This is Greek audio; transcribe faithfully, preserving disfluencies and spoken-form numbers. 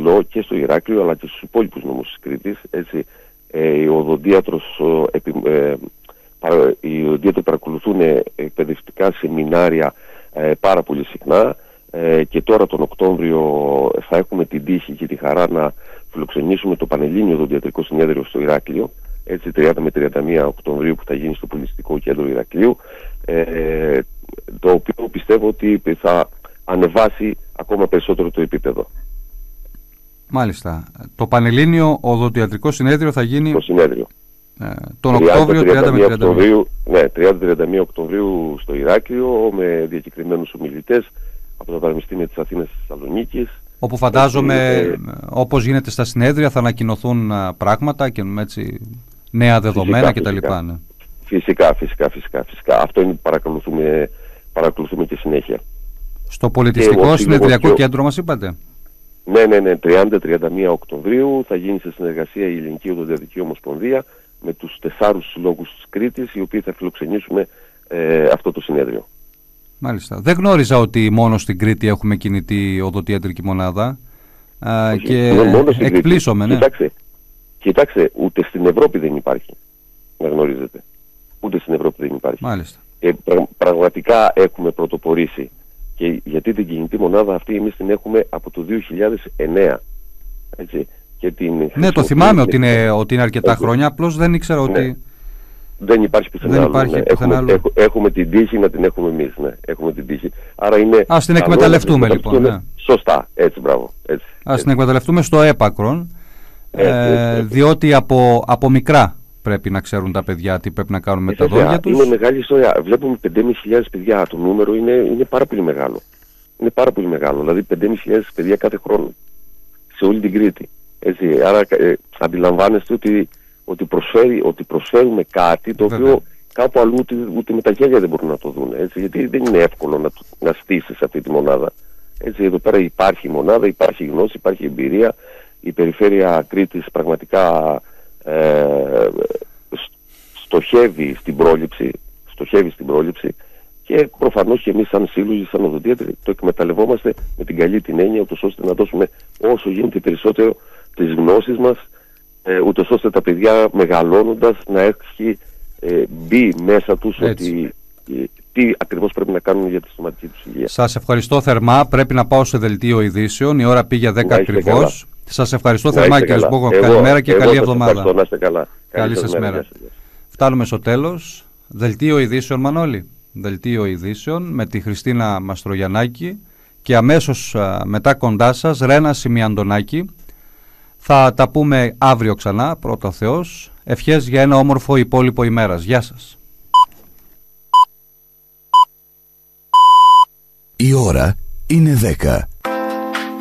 υψηλό και στο Ηράκλειο αλλά και στους υπόλοιπους νομούς της Κρήτης. Έτσι, ε, οι οδοντίατρος ε, ε, οι οδοντίατροι παρακολουθούν εκπαιδευτικά σεμινάρια ε, πάρα πολύ συχνά ε, και τώρα τον Οκτώβριο θα έχουμε την τύχη και τη χαρά να φιλοξενήσουμε το Πανελλήνιο Οδοντιατρικό Συνέδριο στο Ηράκλειο, έτσι τριάντα με τριάντα μία Οκτωβρίου, που θα γίνει στο Πολιτιστικό Κέντρο Ηρακλείου, ε, το οποίο πιστεύω ότι θα ανεβάσει ακόμα περισσότερο το επίπεδο. Μάλιστα. Το Πανελλήνιο Οδοντιατρικό Συνέδριο θα γίνει το συνέδριο. Ε, τον Οκτώβριο, τριάντα με τριάντα μία Οκτωβρίου, ναι, τριάντα με τριάντα μία Οκτωβρίου στο Ηράκλειο, με διακεκριμένους ομιλητές από τα Πανεπιστήμια της Αθήνας και της Θεσσαλονίκης. Όπου φαντάζομαι, ε, όπως γίνεται στα συνέδρια, θα ανακοινωθούν α, πράγματα και έτσι, νέα δεδομένα κτλ. Φυσικά, ναι. φυσικά, φυσικά, φυσικά, φυσικά. Αυτό είναι που παρακολουθούμε, παρακολουθούμε και συνέχεια. Στο Πολιτιστικό Συνεδριακό και... Κέντρο μας είπατε. Ναι, ναι, ναι, τριάντα με τριάντα μία Οκτωβρίου θα γίνει σε συνεργασία η Ελληνική Οδοντιατρική Ομοσπονδία με τους τεσσάρους συλλόγους της Κρήτης, οι οποίοι θα φιλοξενήσουμε ε, αυτό το συνέδριο. Μάλιστα. Δεν γνώριζα ότι μόνο στην Κρήτη έχουμε κινητή οδοντιατρική μονάδα. Α, Όχι, και εκπλήσωμε, ναι. Κοιτάξτε, κοιτάξτε, ούτε στην Ευρώπη δεν υπάρχει, να γνωρίζετε. Ούτε στην Ευρώπη δεν υπάρχει. Μάλιστα. Ε, πρα, πραγματικά έχουμε πρωτοπορήσει. Και γιατί την κινητή μονάδα αυτή εμείς την έχουμε από το δύο χιλιάδες εννέα. Έτσι. Και την ναι, το θυμάμαι ότι είναι, ότι είναι αρκετά έχουμε. χρόνια, απλώς δεν ήξερα ότι... Ναι. Δεν υπάρχει πουθενά δεν άλλο. Υπάρχει ναι. πουθενά έχουμε, άλλο. έχουμε την τύχη να την έχουμε εμείς. Ναι. Έχουμε την τύχη. Άρα είναι... Ας την εκμεταλλευτούμε λοιπόν. Ναι. Σωστά. Έτσι, μπράβο. Έτσι, Ας έτσι. την εκμεταλλευτούμε στο έπακρον. Έτσι, ε, έτσι, διότι από, από μικρά πρέπει να ξέρουν τα παιδιά τι πρέπει να κάνουν με τα δόντια τους. Είναι μεγάλη ιστορία. Βλέπουμε πέντε χιλιάδες πεντακόσια παιδιά. Το νούμερο είναι, είναι πάρα πολύ μεγάλο. Είναι πάρα πολύ μεγάλο. Δηλαδή πέντε χιλιάδες πεντακόσια παιδιά κάθε χρόνο. Σε όλη την Κρήτη. Έτσι. Άρα ε, αντιλαμβάνεστε ότι, ότι, προσφέρει, ότι προσφέρουμε κάτι το Βέβαια. οποίο κάπου αλλού ούτε, ούτε με τα χέρια δεν μπορούν να το δουν. Έτσι. Γιατί δεν είναι εύκολο να, να στήσεις αυτή τη μονάδα. Έτσι. Εδώ πέρα υπάρχει μονάδα, υπάρχει γνώση, υπάρχει εμπειρία. Η περιφέρεια Κρήτης πραγματικά ε, στοχεύει στην πρόληψη, στοχεύει στην πρόληψη και προφανώς και εμείς σαν σύλλογοι, σαν οδοντίατροι το εκμεταλλευόμαστε με την καλή την έννοια, ούτως ώστε να δώσουμε όσο γίνεται περισσότερο τις γνώσεις μας, ε, ούτως ώστε τα παιδιά μεγαλώνοντας να έχει ε, μπει μέσα τους ότι ε, τι ακριβώς πρέπει να κάνουν για τη στοματική τους υγεία. Σας ευχαριστώ θερμά. Πρέπει να πάω σε δελτίο ειδήσεων. Η ώρα πήγε δέκα ακριβώς. Σας ευχαριστώ να θερμά κύριε Σμπόκο. Καλημέρα και καλή εβδομάδα. Να είστε καλά. Καλή σας μέρα. μέρα. Φτάνουμε στο τέλος. Δελτίο ειδήσεων, Μανώλη. Δελτίο ειδήσεων με τη Χριστίνα Μαστρογιαννάκη και αμέσως α, μετά κοντά σας Ρένα Σιμιαντονάκη. Θα τα πούμε αύριο ξανά, πρώτα ο Θεός. Ευχές για ένα όμορφο υπόλοιπο ημέρας. Γεια σας. Η ώρα είναι δέκα.